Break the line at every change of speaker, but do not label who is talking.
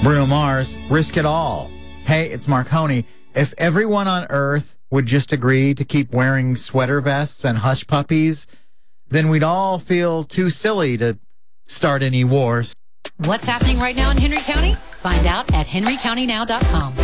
Bruno Mars, Risk It All. Hey, it's Marconi. If everyone on Earth would just agree to keep wearing sweater vests and hush puppies, then we'd all feel too silly to start any wars.
What's happening right now in Henry County? Find out at henrycountynow.com.